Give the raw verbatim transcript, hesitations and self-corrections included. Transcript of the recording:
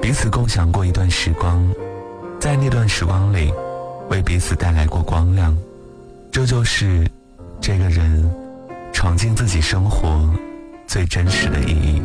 彼此共享过一段时光，在那段时光里为彼此带来过光亮，这就是这个人闯进自己生活最真实的意义。